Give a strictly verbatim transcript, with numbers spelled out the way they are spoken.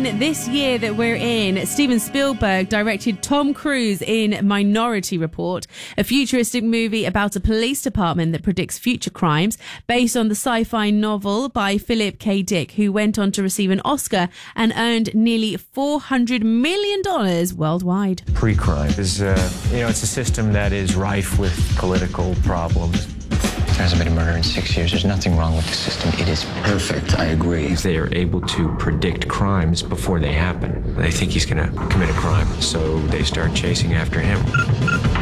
in this year that we're in, Steven Spielberg directed Tom Cruise in Minority Report, a futuristic movie about a police department that predicts future crimes, based on the sci-fi novel by Philip K. Dick, who went on to receive an Oscar and earned nearly four hundred million dollars worldwide. Pre-crime is, uh, you know, it's a system that is rife with political problems. There hasn't been a murder in six years. There's nothing wrong with the system. It is perfect. I agree. They are able to predict crimes before they happen. They think he's going to commit a crime, so they start chasing after him.